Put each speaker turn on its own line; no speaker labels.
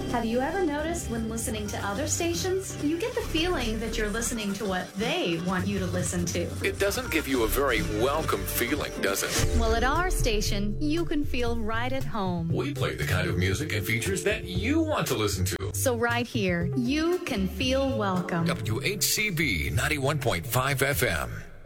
Have you ever noticed when listening to other stations, you get the feeling that you're listening to what they want you to listen to?
It doesn't give you a very welcome feeling, does it?
Well, at our station, you can feel right at home.
We play the kind of music and features that you want to listen to.
So right here, you can feel welcome.
WHCB 91.5 FM.